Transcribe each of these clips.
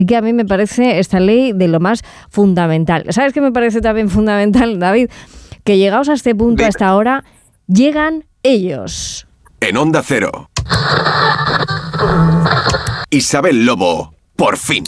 Y que a mí me parece esta ley de lo más fundamental. ¿Sabes qué me parece también fundamental, David? Que llegados a este punto, a esta hora, llegan ellos. En Onda Cero. Isabel Lobo, por fin.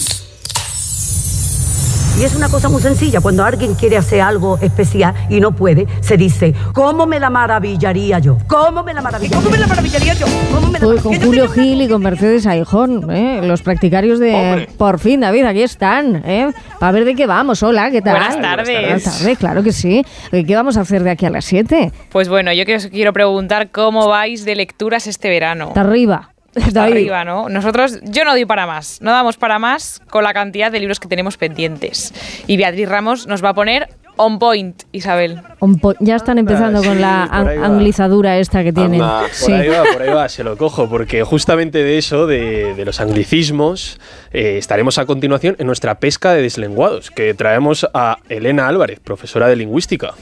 Y es una cosa muy sencilla, cuando alguien quiere hacer algo especial y no puede, se dice, ¿cómo me la maravillaría yo? ¿Cómo me la maravillaría yo? Con Julio Gil y con Mercedes Aijón, los practicarios de... ¡Hombre! Por fin, David, aquí están, para ver de qué vamos. Hola, ¿qué tal? Buenas tardes. Buenas tardes, claro que sí. ¿Qué vamos a hacer de aquí a las 7? Pues bueno, yo quiero preguntar cómo vais de lecturas este verano. Está arriba. Está arriba, ¿no? Nosotros, yo no doy para más, no damos para más con la cantidad de libros que tenemos pendientes. Y Beatriz Ramos nos va a poner on point, Isabel. Ya están empezando con la anglizadura esta que tienen. Por ahí va, se lo cojo, porque justamente de eso, de los anglicismos, estaremos a continuación en nuestra pesca de deslenguados, que traemos a Elena Álvarez, profesora de lingüística.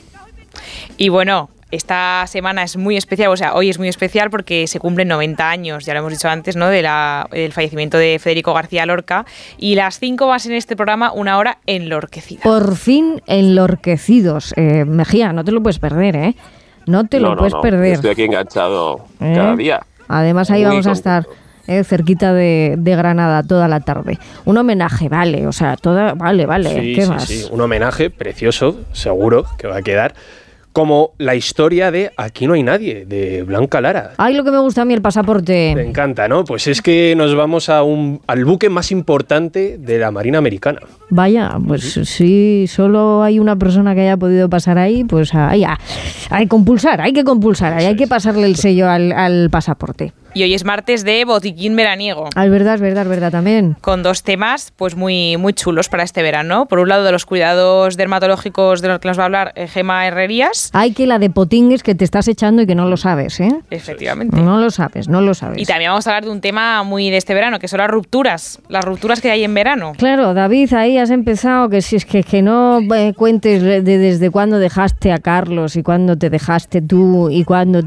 Y bueno, esta semana es muy especial, o sea, hoy es muy especial porque se cumplen 90 años, ya lo hemos dicho antes, ¿no?, del fallecimiento de Federico García Lorca. Y las 5 más en este programa, una hora enlorquecida. Por fin enlorquecidos. Mejía, no te lo puedes perder, ¿eh? No te lo puedes perder. Estoy aquí enganchado cada día. Además, ahí vamos a estar cerquita de Granada toda la tarde. Un homenaje, vale, o sea, vale. Sí, ¿Qué más? Sí, un homenaje precioso, seguro que va a quedar. Como la historia de Aquí no hay nadie, de Blanca Lara. Ay, lo que me gusta a mí, el pasaporte. Me encanta, ¿no? Pues es que nos vamos al buque más importante de la Marina Americana. Vaya, pues sí, solo hay una persona que haya podido pasar ahí, pues hay que compulsar, hay que pasarle el sello al pasaporte. Y hoy es martes de botiquín veraniego. Ah, es verdad también. Con 2 temas pues muy, muy chulos para este verano. Por un lado, de los cuidados dermatológicos de los que nos va a hablar Gemma Herrerías. Hay que la de potingues que te estás echando y que no lo sabes, ¿eh? Efectivamente. No lo sabes. Y también vamos a hablar de un tema muy de este verano, que son las rupturas que hay en verano. Claro, David, ahí has empezado, que si es que no cuentes desde cuándo dejaste a Carlos y cuándo te dejaste tú y cuándo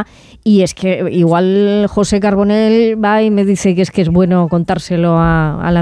y es que igual José Carbonell va y me dice que es bueno contárselo a la